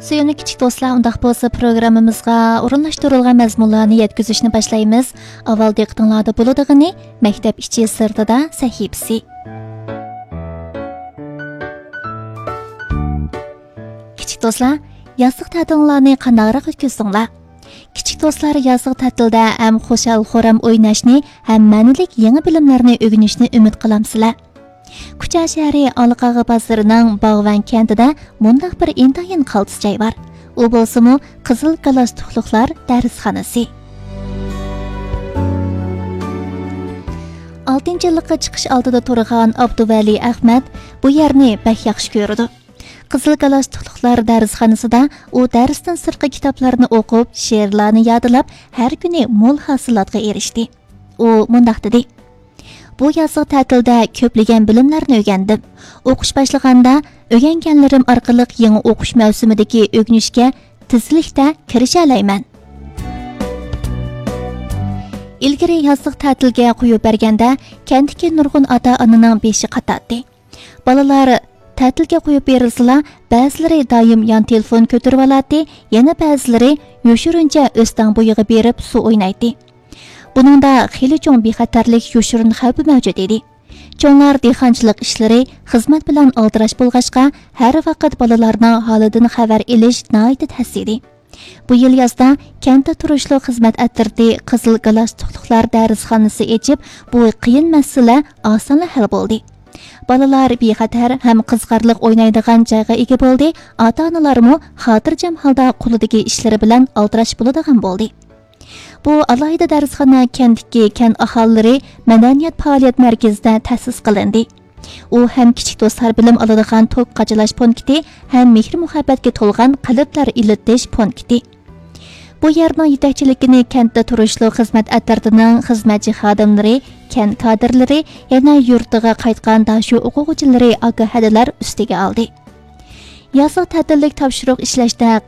Suyunlu kichik do'stlar, undaq bo'lsa programmamizga o'rinlashtirilgan mazmunlarni yetkazishni boshlaymiz. Avval diqqatinglarda bo'ladigani maktab ichi sirtida sahifasi. Kichik do'stlar, yozlik ta'tillarni qanaqroq o'tkazsanglar? Kichik do'stlar yozlik ta'tilda ham xushal-xuram o'ynashni, ham ma'nilik yangi bilimlarni o'rganishni umid qilamsizlar. Kucha shahri Olqag'i bozorining Bog'van kentida mundaq bir intayin qaltis joy bor. U bo'lsa-mu Qizil galostukliklar darsxonasi. 6-yillikka chiqish oldida turgan Abduvali Ahmad bu yerni bak yaxshi ko'rdi. Qizil galostukliklar darsxonasida u darsdan sirtqi kitoblarni o'qib, she'rlarni yodlab, har kuni mo'l hosilotga erishdi. U mundaq dedi: Bu yozgi ta'tilda ko'plagan bilimlarni o'rgandim. O'qish boshlaganda o'rganganlarim orqali yangi o'qish mavsumidagi o'rganishga tezlikda kirisha olmayman. Ilgari yozgi ta'tilga qo'yib berganda kentdagi nurg'un ota-onaning beshi qatadi. Bolalar ta'tilga qo'yib berilsalar, ba'zilari doim yon telefon ko'tarib oladi, yana ba'zilari yoshirincha o'stang bo'yiga berib suv o'ynaydi. Buningda xili cho'ng bexatarlik yoshirin xavfi mavjud edi. Cho'nglar dehqonchilik ishlari xizmat bilan aldirash bo'lg'achqa, har vaqt bolalarning holidan xabar olish nihoyat ta'siri. Bu yil yozda kentda turishli xizmat atirdi Qizil galostukliklar darsxonasi ochib, bu qiyin masala osonla hal bo'ldi. Bolalar bexatar ham qiziqarliq o'ynaydigan joyga ega bo'ldi. Ota-onalarmi xotirjam holda qo'lidagi ishlari bilan aldirash bo'ladigan bo'ldi. Bu alohida darsxona kentdagi kent aholilari madaniyat faoliyat markazida ta'sis qilindi. U ham kichik do'stlar bilim oladigan to'q qachalash punkti, ham mehr muhabbatga to'lgan qalblar ilitish punkti. Bu yerning yetakchiligini kentda turishli xizmat atirdining xizmatchi xodimlari, kent kadrlari, yana yurtiga qaytgan dashu o'quvchilari ogohadalar ustiga oldi. Yozgi ta'tillik topshiriq ishlashda